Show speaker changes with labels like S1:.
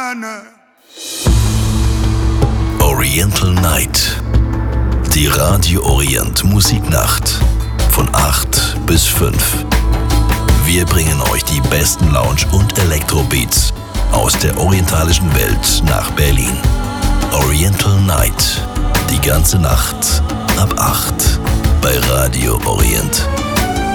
S1: Oriental Night. Die Radio Orient Musiknacht. Von 8 bis 5. Wir bringen euch die besten Lounge- und Elektrobeats aus der orientalischen Welt nach Berlin. Oriental Night. Die ganze Nacht ab 8 bei Radio Orient.